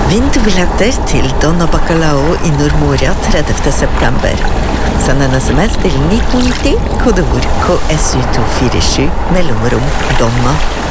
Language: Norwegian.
Vinn 2 billetter til Donna Bacalao i Nordmoria 30. september. Send en SMS til 1990, kodeord KSU247, mellomrom Donna.